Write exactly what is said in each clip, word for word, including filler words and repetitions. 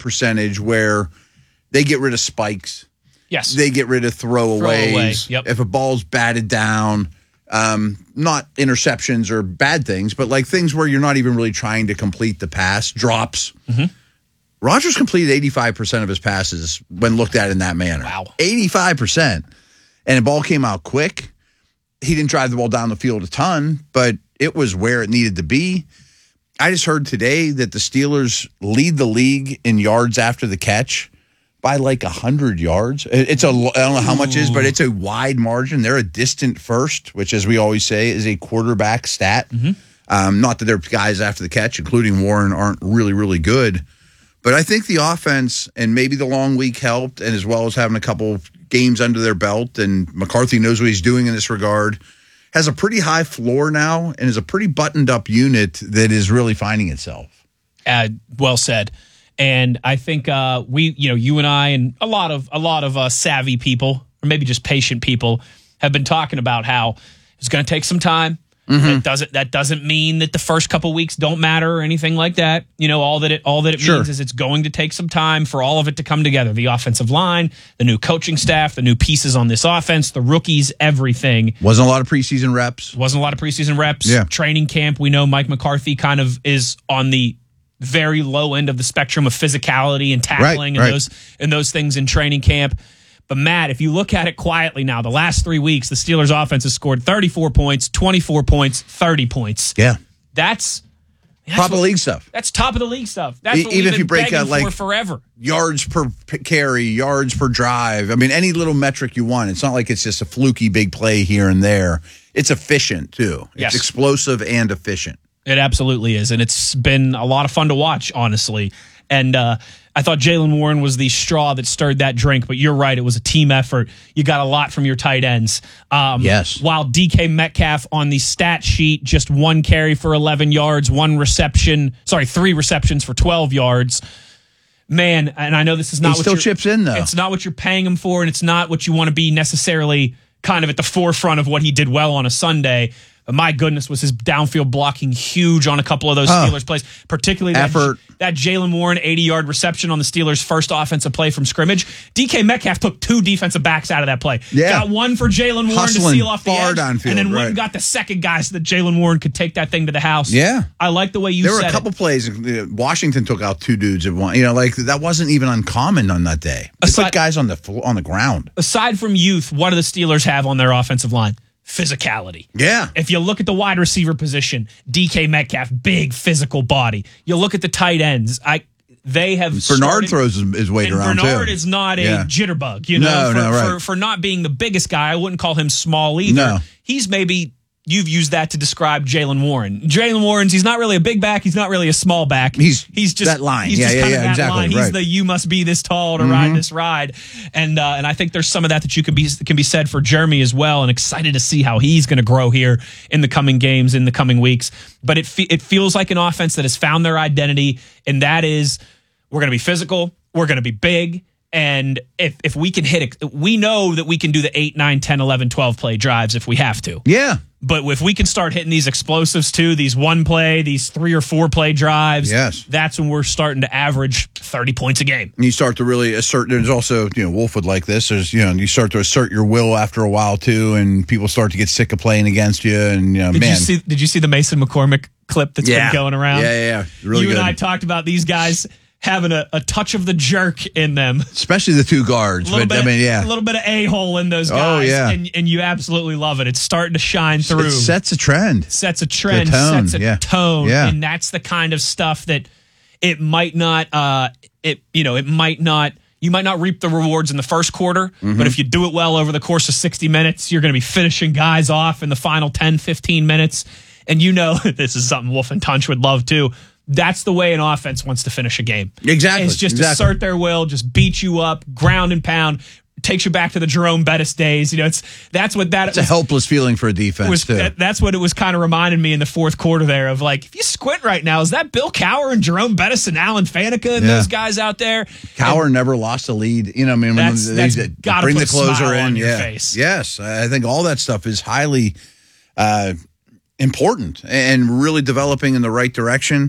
percentage where they get rid of spikes. Yes. They get rid of throwaways. Throwaway, yep. If a ball's batted down, um, not interceptions or bad things, but like things where you're not even really trying to complete the pass, drops. Mm-hmm. Rodgers completed eighty-five percent of his passes when looked at in that manner. Wow. eighty-five percent. And the ball came out quick. He didn't drive the ball down the field a ton, but it was where it needed to be. I just heard today that the Steelers lead the league in yards after the catch by like one hundred yards. It's a, I don't know how much it is, but it's a wide margin. They're a distant first, which, as we always say, is a quarterback stat. Mm-hmm. Um, not that their guys after the catch, including Warren, aren't really, really good. But I think the offense and maybe the long week helped, and as well as having a couple games under their belt, and McCarthy knows what he's doing in this regard, has a pretty high floor now and is a pretty buttoned-up unit that is really finding itself. Uh, well said. And I think uh, we, you know, you and I and a lot of a lot of uh, savvy people, or maybe just patient people, have been talking about how it's going to take some time. Mm-hmm. That doesn't that doesn't mean that the first couple weeks don't matter or anything like that. You know, all that it all that it Sure. means is it's going to take some time for all of it to come together. The offensive line, the new coaching staff, the new pieces on this offense, the rookies, everything. Wasn't a lot of preseason reps. Wasn't a lot of preseason reps. Yeah. Training camp. We know Mike McCarthy kind of is on the very low end of the spectrum of physicality and tackling Right, and right. those and those things in training camp. But Matt, if you look at it quietly now, the last three weeks, the Steelers offense has scored thirty-four points, twenty-four points, thirty points. Yeah. That's, that's Top of what- the league stuff. That's top of the league stuff. That's E- what even we've if you been break begging out, like, for forever. Yards per p- carry, yards per drive. I mean, any little metric you want. It's not like it's just a fluky big play here and there. It's efficient, too. It's Yes. explosive and efficient. It absolutely is. And it's been a lot of fun to watch, honestly. And uh, I thought Jaylen Warren was the straw that stirred that drink, but you're right. It was a team effort. You got a lot from your tight ends. Um, Yes. While D K Metcalf on the stat sheet, just one carry for eleven yards, one reception, sorry, three receptions for twelve yards. Man, and I know this is not He what still you're- chips in, though. It's not what you're paying him for, and it's not what you want to be necessarily kind of at the forefront of what he did well on a Sunday. But my goodness, was his downfield blocking huge on a couple of those Huh. Steelers plays, particularly that, Effort. that Jaylen Warren eighty-yard reception on the Steelers' first offensive play from scrimmage. D K Metcalf took two defensive backs out of that play. Yeah. Got one for Jaylen Warren Hustling to seal off the far edge, downfield, and then went right. and got the second guy so that Jaylen Warren could take that thing to the house. Yeah. I like the way you There said were a couple it. plays. uh, Washington took out two dudes at one. You know, like that wasn't even uncommon on that day. They Aside- put guys on the flo- on the ground. Aside from youth, what do the Steelers have on their offensive line? Physicality. Yeah. If you look at the wide receiver position, D K Metcalf, big physical body. You look at the tight ends. I they have Bernard started, throws his, his weight and around Bernard too. is not a Yeah. jitterbug, you know, No, for, no, right. for for not being the biggest guy. I wouldn't call him small either. No. He's maybe you've used that to describe Jaylen Warren. Jaylen Warren's he's not really a big back, he's not really a small back. He's he's just that line. He's Yeah, just yeah, kind yeah, of that exactly, line. He's right. the you must be this tall to Mm-hmm. ride this ride, and uh, and I think there's some of that that you can be can be said for Jeremy as well. And excited to see how he's going to grow here in the coming games, in the coming weeks. But it fe- it feels like an offense that has found their identity, and that is we're going to be physical, we're going to be big. And if, if we can hit it, we know that we can do the eight, nine, ten, eleven, twelve play drives if we have to. Yeah. But if we can start hitting these explosives too, these one play, these three or four play drives, Yes. that's when we're starting to average thirty points a game. And you start to really assert. There's also, you know, Wolf would like this. There's, you know, you start to assert your will after a while too, and people start to get sick of playing against you. And you know, Did man, you see? Did you see the Mason McCormick clip that's yeah, been going around? Yeah, yeah, yeah. Really you good. and I talked about these guys having a, a touch of the jerk in them. Especially the two guards. A little, But bit, I mean, yeah, a little bit of a-hole in those Oh, guys. yeah. and, and you absolutely love it. It's starting to shine through. it sets a trend. sets a trend, The tone, sets a yeah. tone, Yeah. and that's the kind of stuff that it might not, uh, it you know, it might not. You might not reap the rewards in the first quarter, Mm-hmm. but if you do it well over the course of sixty minutes, you're going to be finishing guys off in the final ten, fifteen minutes. And you know, this is something Wolf and Tunch would love too. That's the way an offense wants to finish a game. Exactly. It's just exactly. assert their will, just beat you up, ground and pound. Takes you back to the Jerome Bettis days. You know, it's that's what that It's a helpless feeling for a defense was, too. that, that's what it was kind of reminding me in the fourth quarter there of like, if you squint right now, is that Bill Cowher and Jerome Bettis and Alan Faneca and Yeah. those guys out there? Cowher And never lost a lead. You know, I mean, when That's- they, that's they gotta bring put the a smile closer on in. your Yeah. face. Yes, I think all that stuff is highly uh, important and really developing in the right direction.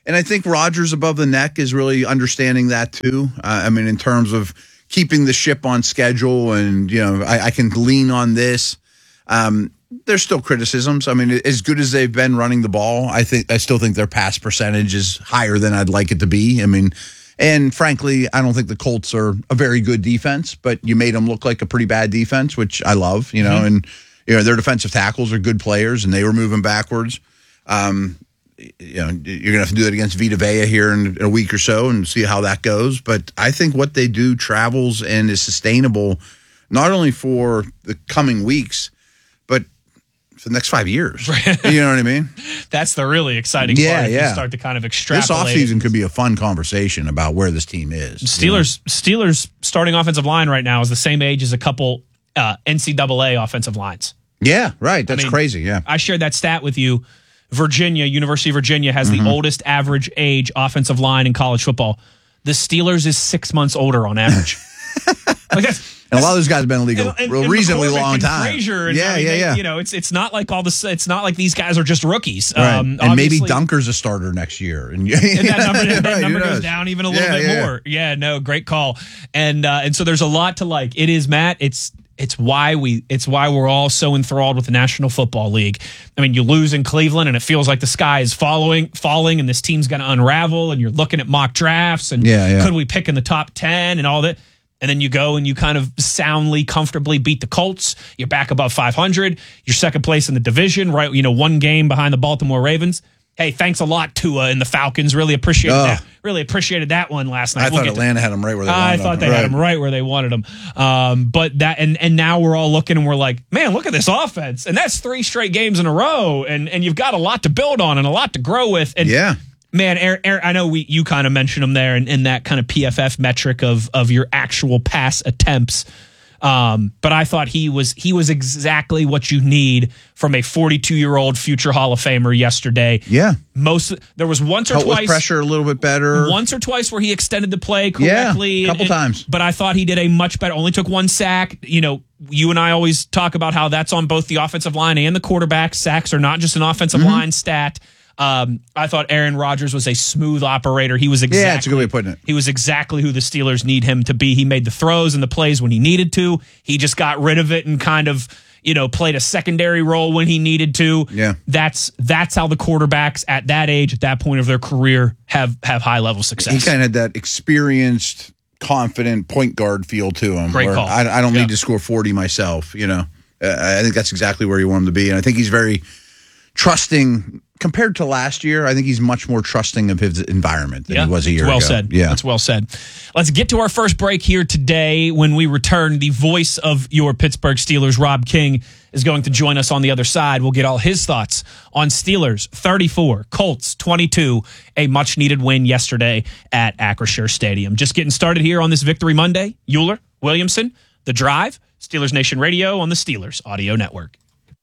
And I think Rodgers above the neck is really understanding that too. Uh, I mean, in terms of keeping the ship on schedule, and you know, I, I can lean on this. Um, there's still criticisms. I mean, as good as they've been running the ball, I think I still think their pass percentage is higher than I'd like it to be. I mean, and frankly, I don't think the Colts are a very good defense, but you made them look like a pretty bad defense, which I love. You know, mm-hmm. and you know their defensive tackles are good players, and they were moving backwards. Um, You know, you're going to have to do that against Vita Vea here in a week or so and see how that goes. But I think what they do travels and is sustainable not only for the coming weeks, but for the next five years. You know what I mean? That's the really exciting yeah, part. If yeah. you start to kind of extrapolate. This offseason could be a fun conversation about where this team is. Steelers, you know? Steelers starting offensive line right now is the same age as a couple uh, N C double A offensive lines. Yeah, right. That's I mean, crazy. Yeah. I shared that stat with you. Virginia, University of Virginia, has mm-hmm. the oldest average age offensive line in college football. The Steelers is six months older on average. Like that's, and a lot of those guys have been in the league a and, and, reasonably and long and time. Frazier and, yeah, I mean, yeah, they, yeah. You know, it's it's not like all this. It's not like these guys are just rookies. Right. Um, and maybe Dunker's a starter next year, and, and that number, that right, number goes down even a little yeah, bit yeah. more. Yeah, no, great call. And uh, and so there's a lot to like. It is Matt. It's. It's why we. It's why we're all so enthralled with the National Football League. I mean, you lose in Cleveland, and it feels like the sky is following, falling, and this team's going to unravel. And you're looking at mock drafts, and yeah, yeah. could we pick in the top ten and all that? And then you go and you kind of soundly, comfortably beat the Colts. You're back above five hundred. You're second place in the division, right? You know, one game behind the Baltimore Ravens. Hey, thanks a lot, Tua and the Falcons. Really appreciated oh. that. Really appreciated that one last night. I we'll thought Atlanta to, had them right where they wanted I them. thought they right. had them right where they wanted them. Um, but that, and and now we're all looking and we're like, man, look at this offense, and that's three straight games in a row, and and you've got a lot to build on and a lot to grow with. And yeah, man, Aaron, Aaron, I know we you kind of mentioned him there in, in that kind of P F F metric of of your actual pass attempts. Um, but I thought he was he was exactly what you need from a forty-two-year-old future Hall of Famer yesterday. Yeah. Most there was once or Help twice with pressure a little bit better. Once or twice where he extended the play correctly. Yeah, a couple and, times. But I thought he did a much better. Only took one sack. You know, you and I always talk about how that's on both the offensive line and the quarterback. Sacks are not just an offensive mm-hmm. line stat. Um, I thought Aaron Rodgers was a smooth operator. He was exactly, yeah, that's a good way of putting it. He was exactly who the Steelers need him to be. He made the throws and the plays when he needed to. He just got rid of it and kind of, you know, played a secondary role when he needed to. Yeah, that's that's how the quarterbacks at that age, at that point of their career, have have high level success. He kind of had that experienced, confident point guard feel to him. Great call. I, I don't yeah. need to score forty myself. You know, uh, I think that's exactly where you want him to be, and I think he's very trusting. Compared to last year, I think he's much more trusting of his environment than yeah, he was a year well ago. Said. Yeah, that's well said. Let's get to our first break here today. When we return, the voice of your Pittsburgh Steelers, Rob King, is going to join us on the other side. We'll get all his thoughts on Steelers thirty-four, Colts twenty-two, a much-needed win yesterday at Acrisure Stadium. Just getting started here on this Victory Monday. Euler, Williamson, The Drive, Steelers Nation Radio on the Steelers Audio Network.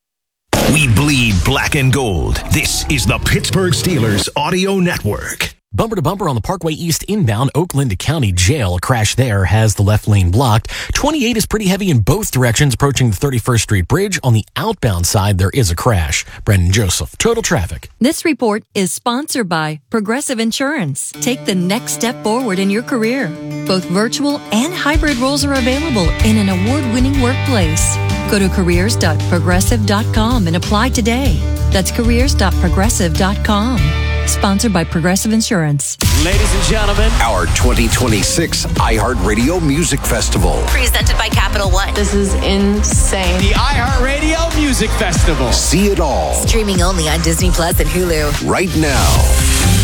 We bleed black and gold. This is the Pittsburgh Steelers Audio Network. Bumper to bumper on the Parkway East inbound Oakland County Jail. A crash there has the left lane blocked. twenty-eight is pretty heavy in both directions approaching the thirty-first Street Bridge. On the outbound side, there is a crash. Brendan Joseph, Total Traffic. This report is sponsored by Progressive Insurance. Take the next step forward in your career. Both virtual and hybrid roles are available in an award-winning workplace. Go to careers dot progressive dot com and apply today. That's careers dot progressive dot com. Sponsored by Progressive Insurance. Ladies and gentlemen, our twenty twenty-six iHeartRadio Music Festival. Presented by Capital One. This is insane. The iHeartRadio Music Festival. See it all. Streaming only on Disney Plus and Hulu. Right now.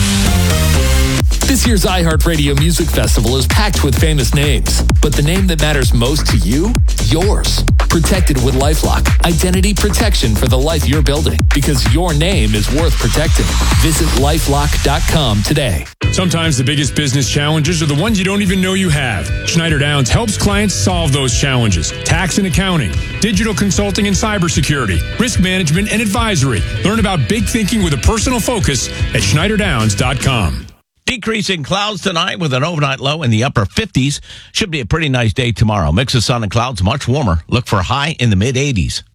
This year's iHeartRadio Music Festival is packed with famous names, but the name that matters most to you? Yours. Protected with LifeLock. Identity protection for the life you're building, because your name is worth protecting. Visit lifelock dot com today. Sometimes the biggest business challenges are the ones you don't even know you have. Schneider Downs helps clients solve those challenges. Tax and accounting, digital consulting and cybersecurity, risk management and advisory. Learn about big thinking with a personal focus at schneider downs dot com. Decreasing clouds tonight with an overnight low in the upper fifties. Should be a pretty nice day tomorrow. Mix of sun and clouds, much warmer. Look for high in the mid eighties.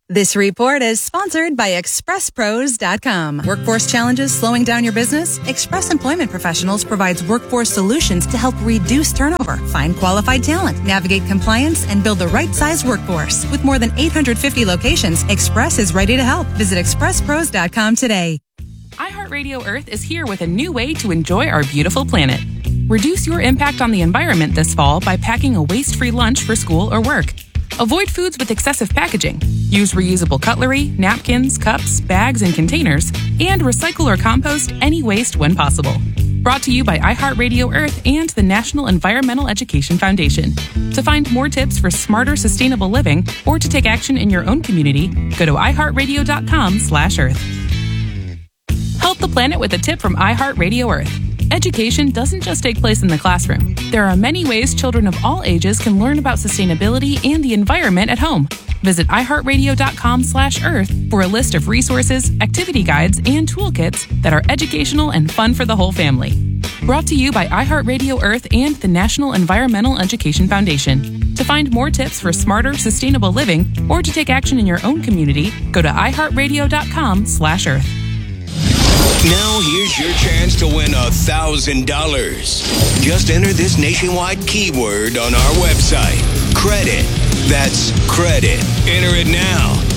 This report is sponsored by Express Pros dot com. Workforce challenges slowing down your business? Express Employment Professionals provides workforce solutions to help reduce turnover, find qualified talent, navigate compliance, and build the right size workforce. With more than eight hundred fifty locations, Express is ready to help. Visit Express Pros dot com today. iHeartRadio Earth is here with a new way to enjoy our beautiful planet. Reduce your impact on the environment this fall by packing a waste-free lunch for school or work. Avoid foods with excessive packaging. Use reusable cutlery, napkins, cups, bags, and containers, and recycle or compost any waste when possible. Brought to you by iHeartRadio Earth and the National Environmental Education Foundation. To find more tips for smarter, sustainable living or to take action in your own community, go to iHeartRadio.com slash Earth. Help the planet with a tip from iHeartRadio Earth. Education doesn't just take place in the classroom. There are many ways children of all ages can learn about sustainability and the environment at home. Visit iHeartRadio.com slash Earth for a list of resources, activity guides, and toolkits that are educational and fun for the whole family. Brought to you by iHeartRadio Earth and the National Environmental Education Foundation. To find more tips for smarter, sustainable living or to take action in your own community, go to iHeartRadio.com slash Earth. Now here's your chance to win a thousand dollars. Just enter this nationwide keyword on our website. Credit. That's credit. Enter it now